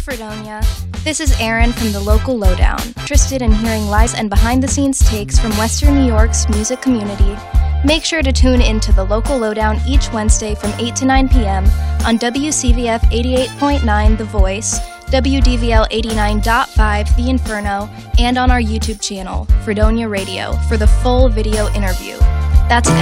Fredonia. This is Erin from the Local Lowdown. Interested in hearing live and behind-the-scenes takes from Western New York's music community? Make sure to tune into the Local Lowdown each Wednesday from 8 to 9 p.m. on WCVF 88.9 The Voice, WDVL 89.5 The Inferno, and on our YouTube channel, Fredonia Radio, for the full video interview. That's